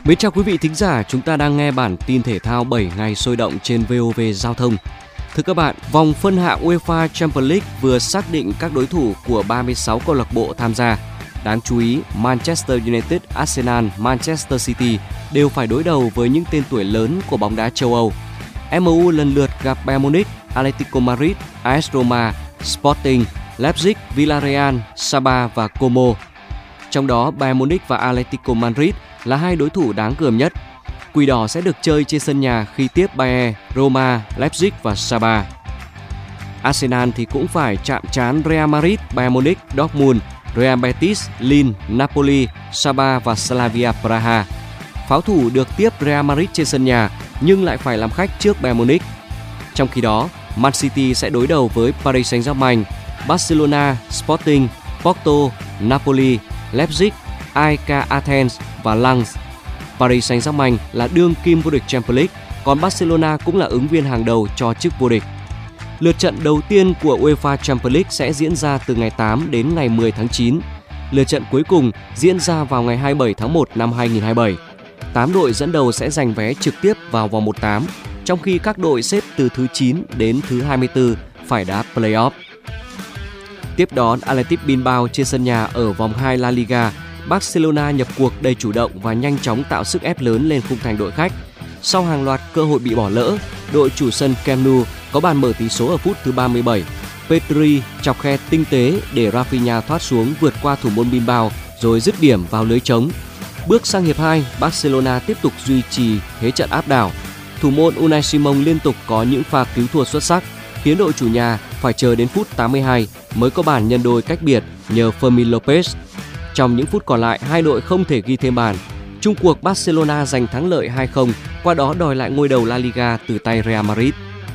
Mến chào quý vị thính giả, chúng ta đang nghe bản tin thể thao 7 ngày sôi động trên VOV Giao thông. Thưa các bạn, vòng phân hạng UEFA Champions League vừa xác định các đối thủ của 36 câu lạc bộ tham gia. Đáng chú ý, Manchester United, Arsenal, Manchester City đều phải đối đầu với những tên tuổi lớn của bóng đá châu Âu. MU lần lượt gặp Bayern Munich, Atletico Madrid, AS Roma, Sporting, Leipzig, Villarreal, Sabah và Como. Trong đó, Bayern Munich và Atletico Madrid là hai đối thủ đáng gờm nhất. Quỷ đỏ sẽ được chơi trên sân nhà khi tiếp Bayern, Roma, Leipzig và Sabah. Arsenal thì cũng phải chạm trán Real Madrid, Bayern Munich, Dortmund, Real Betis, Lille, Napoli, Sabah và Slavia Praha. Pháo thủ được tiếp Real Madrid trên sân nhà nhưng lại phải làm khách trước Bayern Munich. Trong khi đó, Man City sẽ đối đầu với Paris Saint-Germain, Barcelona, Sporting, Porto, Napoli, Leipzig, AEK Athens và Lens. Paris Saint-Germain là đương kim vô địch Champions League, còn Barcelona cũng là ứng viên hàng đầu cho chức vô địch. Lượt trận đầu tiên của UEFA Champions League sẽ diễn ra từ ngày 8 đến ngày 10 tháng 9. Lượt trận cuối cùng diễn ra vào ngày 27 tháng 1 năm 2027. 8 đội dẫn đầu sẽ giành vé trực tiếp vào vòng 1/8, trong khi các đội xếp từ thứ 9 đến thứ 24 phải đá play-off. Tiếp đón Athletic Bilbao trên sân nhà ở vòng 2 La Liga, Barcelona nhập cuộc đầy chủ động và nhanh chóng tạo sức ép lớn lên khung thành đội khách. Sau hàng loạt cơ hội bị bỏ lỡ, đội chủ sân Camp Nou có bàn mở tỷ số ở phút thứ 37. Pedri chọc khe tinh tế để Rafinha thoát xuống vượt qua thủ môn Bilbao rồi dứt điểm vào lưới trống. Bước sang hiệp 2, Barcelona tiếp tục duy trì thế trận áp đảo. Thủ môn Unai Simon liên tục có những pha cứu thua xuất sắc, khiến đội chủ nhà phải chờ đến phút 82 mới có bàn nhân đôi cách biệt nhờ Fermin Lopez. Trong những phút còn lại, hai đội không thể ghi thêm bàn. Chung cuộc Barcelona giành thắng lợi 2-0, qua đó đòi lại ngôi đầu La Liga từ tay Real Madrid.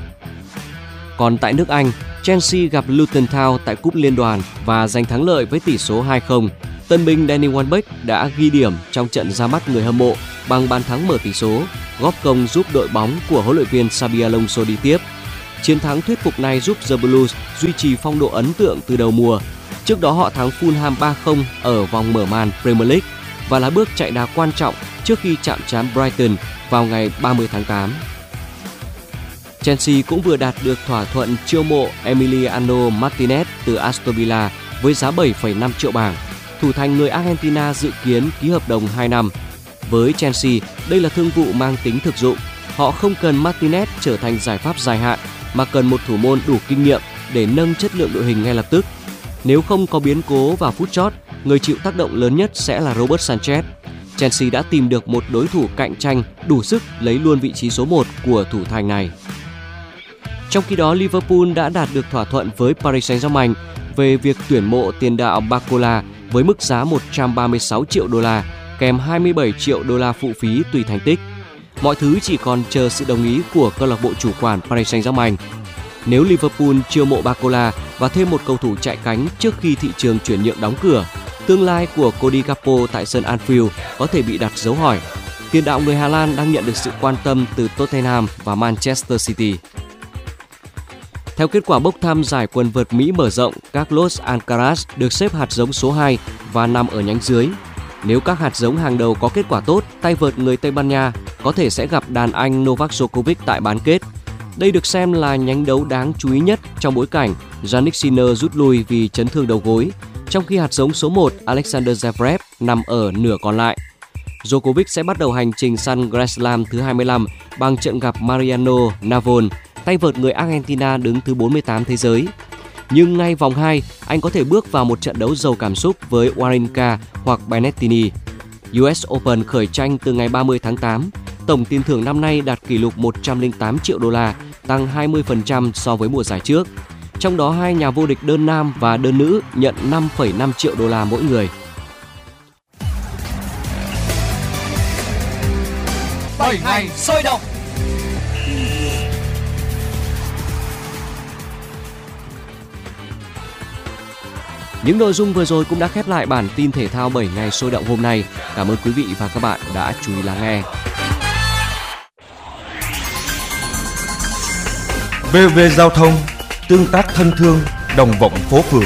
Còn tại nước Anh, Chelsea gặp Luton Town tại Cúp Liên đoàn và giành thắng lợi với tỷ số 2-0. Tân binh Danny Welbeck đã ghi điểm trong trận ra mắt người hâm mộ bằng bàn thắng mở tỷ số, góp công giúp đội bóng của huấn luyện viên Xabi Alonso đi tiếp. Chiến thắng thuyết phục này giúp The Blues duy trì phong độ ấn tượng từ đầu mùa. Trước đó họ thắng Fulham 3-0 ở vòng mở màn Premier League và là bước chạy đà quan trọng trước khi chạm trán Brighton vào ngày 30 tháng 8. Chelsea cũng vừa đạt được thỏa thuận chiêu mộ Emiliano Martinez từ Aston Villa với giá 7,5 triệu bảng. Thủ thành người Argentina dự kiến ký hợp đồng 2 năm. Với Chelsea, đây là thương vụ mang tính thực dụng. Họ không cần Martinez trở thành giải pháp dài hạn mà cần một thủ môn đủ kinh nghiệm để nâng chất lượng đội hình ngay lập tức. Nếu không có biến cố vào phút chót, người chịu tác động lớn nhất sẽ là Robert Sanchez. Chelsea đã tìm được một đối thủ cạnh tranh đủ sức lấy luôn vị trí số 1 của thủ thành này. Trong khi đó, Liverpool đã đạt được thỏa thuận với Paris Saint-Germain về việc tuyển mộ tiền đạo Barcola với mức giá 136 triệu đô la, kèm 27 triệu đô la phụ phí tùy thành tích. Mọi thứ chỉ còn chờ sự đồng ý của câu lạc bộ chủ quản Paris Saint-Germain. Nếu Liverpool chiêu mộ Barcola và thêm một cầu thủ chạy cánh trước khi thị trường chuyển nhượng đóng cửa, tương lai của Cody Gakpo tại sân Anfield có thể bị đặt dấu hỏi. Tiền đạo người Hà Lan đang nhận được sự quan tâm từ Tottenham và Manchester City. Theo kết quả bốc thăm giải quần vợt Mỹ mở rộng, Carlos Alcaraz được xếp hạt giống số 2 và nằm ở nhánh dưới. Nếu các hạt giống hàng đầu có kết quả tốt, tay vợt người Tây Ban Nha có thể sẽ gặp đàn anh Novak Djokovic tại bán kết. Đây được xem là nhánh đấu đáng chú ý nhất trong bối cảnh Jannik Sinner rút lui vì chấn thương đầu gối, trong khi hạt giống số 1 Alexander Zverev nằm ở nửa còn lại. Djokovic sẽ bắt đầu hành trình săn Grand Slam thứ 25 bằng trận gặp Mariano Navon, tay vợt người Argentina đứng thứ 48 thế giới. Nhưng ngay vòng 2, anh có thể bước vào một trận đấu giàu cảm xúc với Wawrinka hoặc Berrettini. US Open khởi tranh từ ngày 30 tháng 8. Tổng tiền thưởng năm nay đạt kỷ lục 108 triệu đô la, tăng 20% so với mùa giải trước. Trong đó hai nhà vô địch đơn nam và đơn nữ nhận 5,5 triệu đô la mỗi người. 7 ngày sôi động. Những nội dung vừa rồi cũng đã khép lại bản tin thể thao 7 ngày sôi động hôm nay. Cảm ơn quý vị và các bạn đã chú ý lắng nghe. VOV Giao thông, tương tác thân thương, đồng vọng phố phường.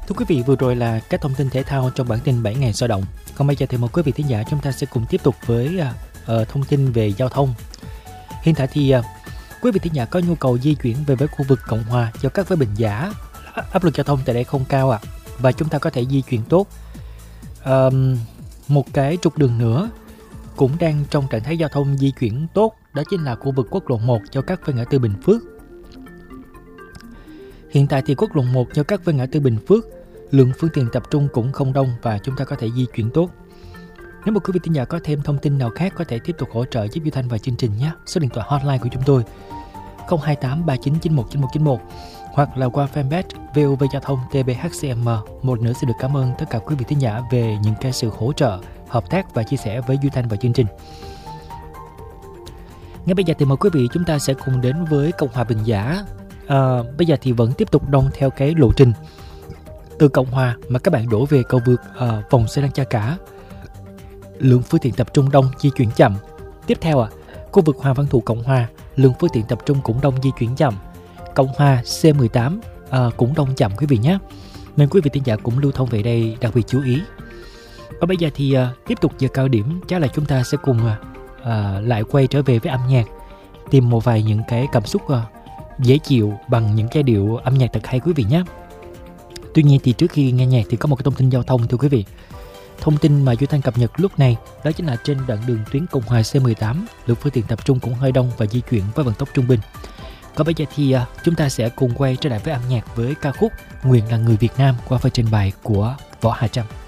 Thưa quý vị, vừa rồi là các thông tin thể thao trong bản tin 7 ngày sôi động. Còn bây giờ thì mời quý vị thính giả chúng ta sẽ cùng tiếp tục với thông tin về giao thông. Hiện tại thì quý vị thính giả có nhu cầu di chuyển về với khu vực Cộng Hòa do các với Bình Giả, áp lực giao thông tại đây không cao ạ, và chúng ta có thể di chuyển tốt. Một cái trục đường nữa cũng đang trong trạng thái giao thông di chuyển tốt, đó chính là khu vực quốc lộ 1 giao cắt với ngã tư Bình Phước. Hiện tại thì quốc lộ 1 giao cắt với ngã tư Bình Phước, lượng phương tiện tập trung cũng không đông và chúng ta có thể di chuyển tốt. Nếu mà quý vị thính giả có thêm thông tin nào khác có thể tiếp tục hỗ trợ giúp Duy Thanh và chương trình nhé. Số điện thoại hotline của chúng tôi 028 3991 9191 hoặc là qua fanpage VOV Giao thông TBHCM. Một nữa xin được cảm ơn tất cả quý vị thính giả về những cái sự hỗ trợ, hợp tác và chia sẻ với Duy Thanh và chương trình. Ngay bây giờ thì mời quý vị chúng ta sẽ cùng đến với Cộng Hòa Bình Giả. Bây giờ thì vẫn tiếp tục đông theo cái lộ trình từ Cộng Hòa mà các bạn đổ về cầu vượt vòng xe lăn Cha Cả. Lượng phương tiện tập trung đông, di chuyển chậm. Tiếp theo khu vực Hoàng Văn Thụ Cộng Hòa, lượng phương tiện tập trung cũng đông, di chuyển chậm. Cộng Hòa C18 cũng đông chậm quý vị nhé. Nên quý vị thính giả cũng lưu thông về đây đặc biệt chú ý. Và bây giờ thì tiếp tục giờ cao điểm, chắc là chúng ta sẽ cùng lại quay trở về với âm nhạc, tìm một vài những cái cảm xúc dễ chịu bằng những cái điệu âm nhạc thật hay quý vị nhé. Tuy nhiên thì trước khi nghe nhạc thì có một cái thông tin giao thông thưa quý vị. Thông tin mà Duy Thanh cập nhật lúc này đó chính là trên đoạn đường tuyến Cộng Hòa C18, lượng phương tiện tập trung cũng hơi đông và di chuyển với vận tốc trung bình. Còn bây giờ thì chúng ta sẽ cùng quay trở lại với âm nhạc với ca khúc Nguyện là người Việt Nam qua phần trình bày của Võ Hà Trâm.